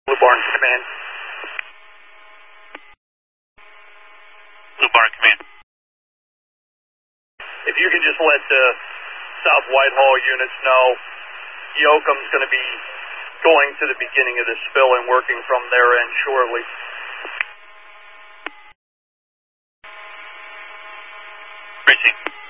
Blue Barn Command. Blue Barn Command. If you can just let the South Whitehall units know, Yoakum's going to be going to the beginning of the spill and working from their end shortly. Racing.